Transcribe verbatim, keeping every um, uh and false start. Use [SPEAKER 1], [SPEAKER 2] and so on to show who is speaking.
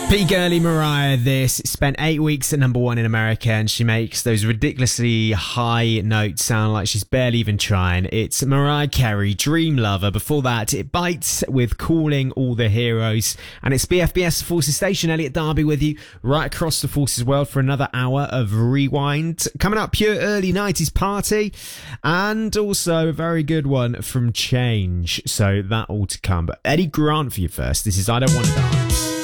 [SPEAKER 1] Pretty girly Mariah, this spent eight weeks at number one in America, and she makes those ridiculously high notes sound like she's barely even trying. It's Mariah Carey, Dream Lover. Before that, It Bites with Calling All the Heroes. And it's B F B S Forces Station, Elliot Darby with you right across the Forces world for another hour of Rewind. Coming up, pure early nineties party, and also a very good one from Change. So that all to come. But Eddie Grant for you first. This is I Don't Want to Die.